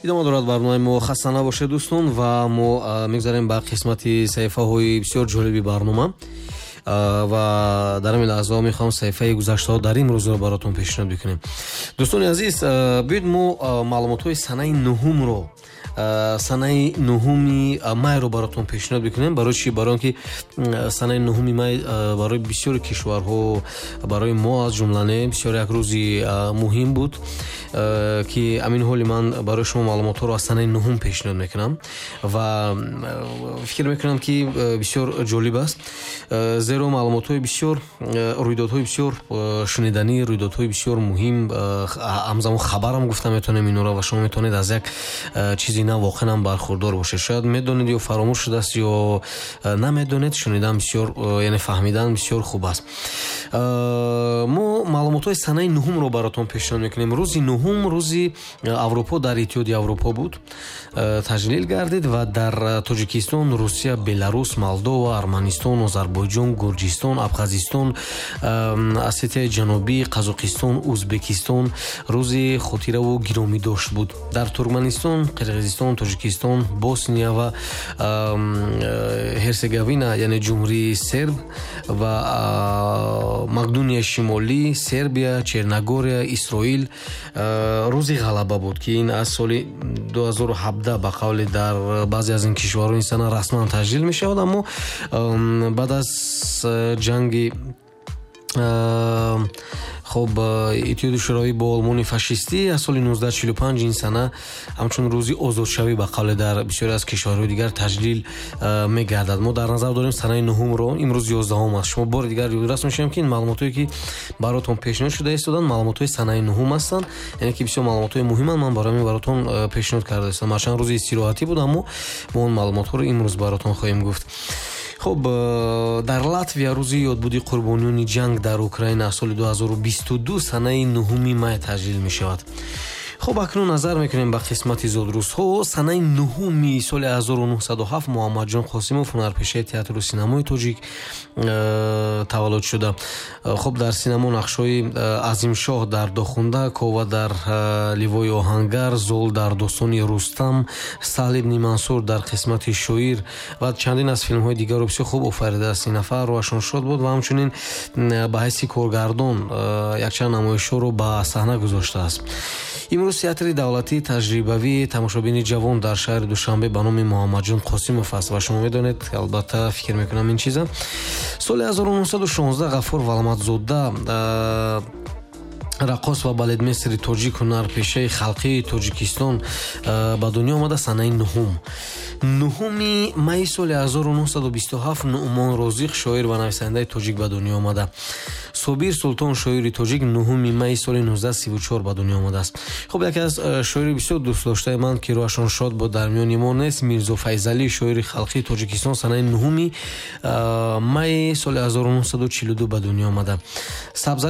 идома дорад барномаи мо. хаста набошед дӯстон ва мо мегзарем ба қисмати саҳифаҳои бисёр ҷолиби барнома ва дар ҳамин лаҳзаҳо мехоҳам саҳифаи гузаштаҳо дар имрӯзро баротон пешниҳод бикунем. дӯстони азиз, биёед мо маълумотҳои санаи нуҳумро, санаи нуҳуми майро баротон пешниҳод бикунем. барои чӣ? барои он ки санаи нуҳуми май барои бисёри кишварҳо, барои мо аз ҷумлане бисёр як рӯзи муҳим буд, ки амин ҳоли ман барои шумо маълумотҳоро аз санаи нуҳум пешниҳод мекунам ва фикр мекунам ки бисёр ҷолиб аст, зеро маълумотҳои бисёр, рӯйдодҳои бисёр шуниданӣ, рӯйдодҳои бисёр муҳим, ҳамзамон хабарам гуфта метавонем инҳоро ва шумо метавонед аз як чизи нав воқеан бархурдор бошед. шояд медонед ё фаромӯш шудааст ё намедонед. шунидан бисёр, яъне фаҳмидан бисёр хуб аст. мо маълумотҳои санаи нуҳумро баротон пешниҳод мекунем. рӯзи нуҳум рӯзи Аврупо дар Иттиҳоди Аврупо буд, таҷлил гардид ва дар Тоҷикистон, Русия, Беларус, Молдова, Арманистон, Озарбойҷон, Гурҷистон, Абхазистон, Осетияи Ҷанубӣ, Қазоқистон, Узбекистон рӯзи хотираву гиромидошт буд. дар Туркманистон, Қирғизистон, Тоҷикистон, Босния ва Ҳерсеговина, яъне ҷумҳурии Серб ва Мақдунияи Шимолӣ, Сербия, Черногория, Исроил рӯзи ғалаба буд, ки ин аз соли 2017 ба қавле дар баъзе аз ин кишварҳо ин сана расман таҷлил мешавад. аммо баъд аз ҷанги Иттиҳоди шӯравӣ бо олмони фашистӣ аз соли 1945 ин сана ҳамчун рӯзи озодшавӣ ба қавле дар бисёре аз кишварҳои дигар таҷлил мегардад. мо дар назар дорем санаи нуҳумро, имрӯз 11 аст. шумо бори дигар ёдрас мешавем ки ин маълумотҳое ки баротон пешниҳод шуда истоданд маълумотҳои санаи нуҳум ҳастанд, яъне ки бисёр маълумотҳои муҳиманд. ман баротон пешниҳод карда истодам, ҳарчанд рӯзи истироҳатӣ буд, аммо мо он маълумотҳоро имрӯз баротон хоҳем гуфт. хуб, дар Латвия рӯзи ёдбуди қурбониёни ҷанг дар Украина аз соли 2022 санаи нуҳуми май таҷлил мешавад. хуб, акнун назар мекунем ба қисмати зодрӯзҳо. санаи нуҳуми соли 1907 Муҳаммадҷон Қосимов, ҳунарпешаи театру синамои тоҷик таваллуд шуда. хуб, дар синамо нақшҳои Азимшоҳ дар Дохунда, Кова дар Ливои Оҳангар, Зол дар достони Рустам, Саҳл ибни Мансур дар қисмати Шоир ва чандин аз филмҳои дигарро бисёр хуб офаридааст. Ин нафар рӯашон шод буд ва ҳамчунин ба ҳайси коргардон якчанд намоишҳоро ба саҳна гузоштааст. имрӯз театри давлатии таҷрибавии тамошобини ҷавон дар шаҳри Душанбе ба номи Муҳаммадҷон Қосимов аст ва шумо медонед, албатта фикр мекунам ин чиза. соли 1916 Ғафур Валаматзода, рақос ва балетместери тоҷик, ҳунарпешаи халқии Тоҷикистон ба дунё омада санаи нуҳуми майи соли 1927 Нуъмон Розиқ, шоир ва нависандаи тоҷик ба дунё омада. Собир Султон, шоири тоҷик, нуҳуми майи соли 1934 ба дунё омадааст. хуб, яке аз шоири бисёр дӯстдоштаи ман ки рӯашон шод бо дар миёни мо нест, Мирзо Файзалӣ, шоири халқии Тоҷикистон, санаи нуҳуми майи соли 1942 ба дунё омада.